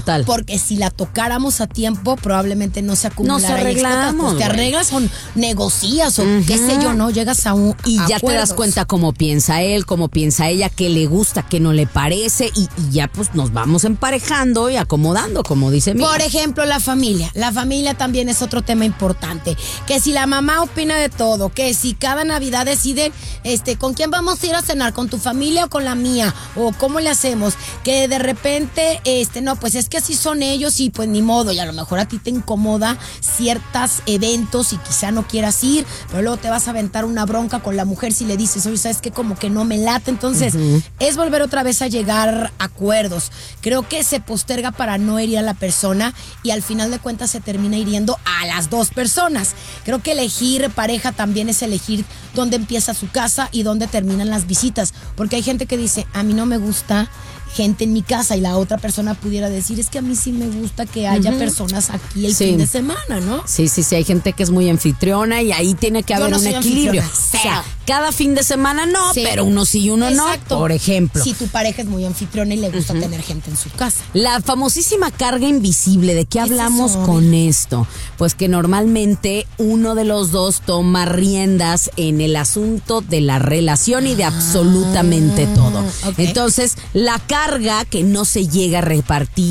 Tal. Porque si la tocáramos a tiempo, probablemente no se acumulara. Nos arreglamos, pues te güey. arreglas o negocias o qué sé yo, ¿no? Llegas a un Y ya acuerdos. te das cuenta cómo piensa él, cómo piensa ella, qué le gusta, qué no le parece. Y ya pues nos vamos emparejando y acomodando, como dice mi. Por ejemplo, la familia. La familia también es otro tema importante. Que si la mamá opina de todo, que si cada Navidad deciden, ¿con quién vamos a ir a cenar? ¿Con tu familia o con la mía? ¿O cómo le hacemos? Que de repente, no, pues es que así son ellos y pues ni modo. Y a lo mejor a ti te incomoda ciertos eventos y quizá no quieras ir, pero luego te vas a aventar una bronca con la mujer si le dices, oye, ¿sabes qué? Como que no me late. Entonces, es volver otra vez a llegar a acuerdos. Creo que se posterga para no herir a la persona y al final de cuentas se termina hiriendo a las dos personas. Creo que elegir pareja también es elegir dónde empieza su casa y dónde terminan las visitas, porque hay gente que dice, a mí no me gusta gente en mi casa, y la otra persona pudiera decir, es que a mí sí me gusta que haya personas aquí el fin de semana, ¿no? Sí, hay gente que es muy anfitriona y ahí tiene que haber un equilibrio. O sea, cada fin de semana no, pero uno sí y uno Exacto. no, por ejemplo. Si tu pareja es muy anfitriona y le gusta tener gente en su casa. La famosísima carga invisible, ¿de qué hablamos eso? con esto? Pues que normalmente uno de los dos toma riendas en el asunto de la relación y de absolutamente todo. Okay. Entonces, la carga que no se llega a repartir